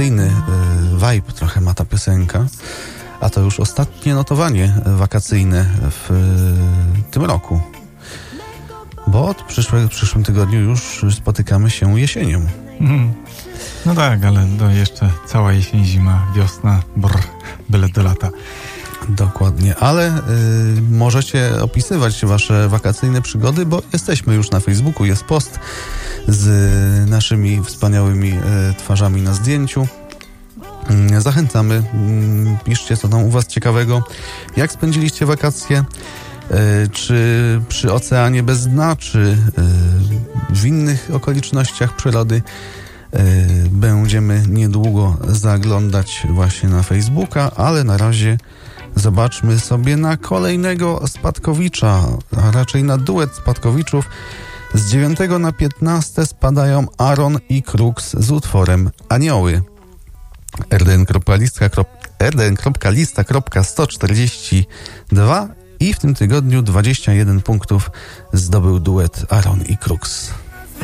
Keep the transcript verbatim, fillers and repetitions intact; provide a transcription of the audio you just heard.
wakacyjny vibe trochę ma ta piosenka, a to już ostatnie notowanie wakacyjne w tym roku. Bo od przyszłego, w przyszłym tygodniu już spotykamy się jesienią. Mm. No tak, ale do jeszcze cała jesień, zima, wiosna, brr, byle do lata. Dokładnie, ale y, możecie opisywać wasze wakacyjne przygody, bo jesteśmy już na Facebooku, jest post z naszymi wspaniałymi y, twarzami na zdjęciu. Y, zachęcamy, y, piszcie co tam u was ciekawego, jak spędziliście wakacje, y, czy przy oceanie bez dna, czy y, w innych okolicznościach przyrody. Y, będziemy niedługo zaglądać właśnie na Facebooka, ale na razie zobaczmy sobie na kolejnego spadkowicza, a raczej na duet spadkowiczów. Z dziewiątego na piętnaste spadają Aaron i Crux z utworem Anioły. er de en kropka lista kropka sto czterdzieści dwa i w tym tygodniu dwadzieścia jeden punktów zdobył duet Aaron i Crux.